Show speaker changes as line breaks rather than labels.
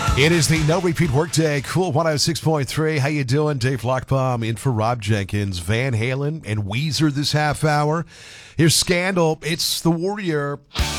It is the No Repeat Workday, Cool 106.3. How you doing? Dave Lockbaum in for Rob Jenkins, Van Halen, and Weezer this half hour. Here's Scandal. It's the Warrior.